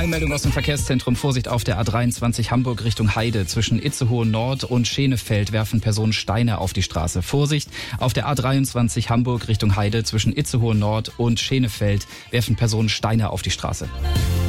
Eilmeldung aus dem Verkehrszentrum. Vorsicht auf der A23 Hamburg Richtung Heide. Zwischen Itzehoe Nord und Schenefeld werfen Personen Steine auf die Straße. Vorsicht auf der A23 Hamburg Richtung Heide. Zwischen Itzehoe Nord und Schenefeld werfen Personen Steine auf die Straße.